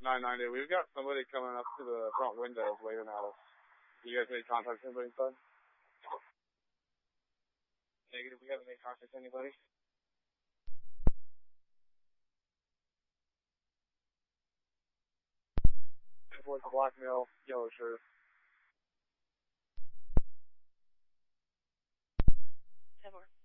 990. We've got somebody coming up to the front windows waving at us. Do you guys need to contact anybody inside? Negative. We haven't made contact with anybody. Towards the Black Mill, yellow shirt. 10 more.